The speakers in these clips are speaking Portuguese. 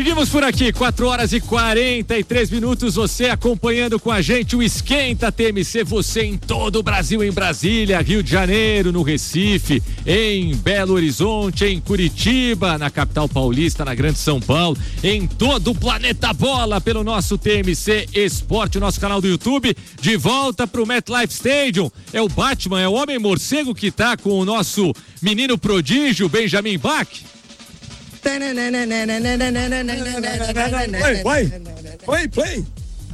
Seguimos por aqui, 4h43, você acompanhando com a gente o Esquenta TMC, você em todo o Brasil, em Brasília, Rio de Janeiro, no Recife, em Belo Horizonte, em Curitiba, na capital paulista, na Grande São Paulo, em todo o planeta bola, pelo nosso TMC Esporte, o nosso canal do YouTube, de volta pro MetLife Stadium. É o Batman, é o Homem Morcego que tá com o nosso menino prodígio, Benjamin Bach. Play.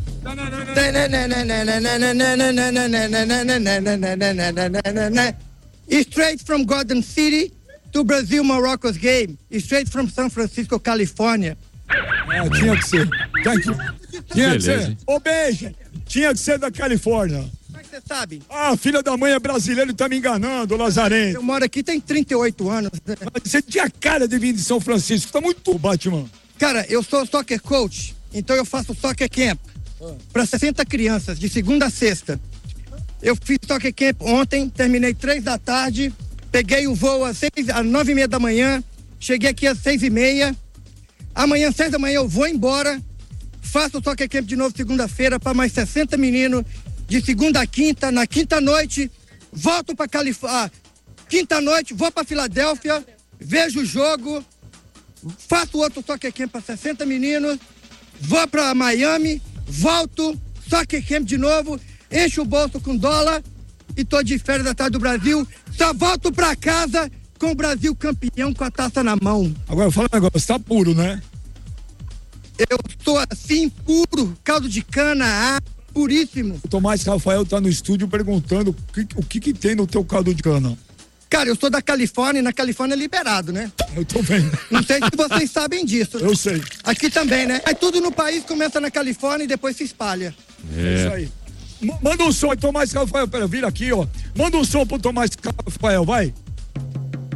Straight from Garden City to Brazil Morocco's game. Straight from San Francisco, California. Tinha que ser. Tinha que ser. Ô, Beija, tinha que ser da Califórnia. Como é que você sabe? Filha da mãe é brasileira e tá me enganando, Lazarento. Eu moro aqui tem 38 anos. Você tinha cara de vir de São Francisco, tá muito Batman. Cara, eu sou soccer coach, então eu faço soccer camp para 60 crianças, de segunda a sexta. Eu fiz soccer camp ontem, terminei 3 da tarde, peguei o voo às 9h30 da manhã, cheguei aqui às 6h30. Amanhã, 6 da manhã, eu vou embora, faço o soccer camp de novo segunda-feira para mais 60 meninos, de segunda a quinta. Na quinta noite, volto para Califórnia. Quinta noite, vou para Filadélfia, vejo o jogo, faço outro soccer camp para 60 meninos, vou para Miami, volto, soccer camp de novo, encho o bolso com dólar e tô de férias atrás do Brasil. Só volto para casa com o Brasil campeão com a taça na mão. Agora fala um negócio, você tá puro, né? Eu estou assim, puro, caldo de cana, puríssimo. O Tomás Rafael tá no estúdio perguntando o que tem no teu caldo de cana. Cara, eu sou da Califórnia e na Califórnia é liberado, né? Eu tô vendo. Não sei se vocês sabem disso. Eu sei. Aqui também, né? Aí tudo no país começa na Califórnia e depois se espalha. É isso aí. Manda um som, Tomás Rafael, vira aqui, ó. Manda um som pro Tomás Rafael, vai.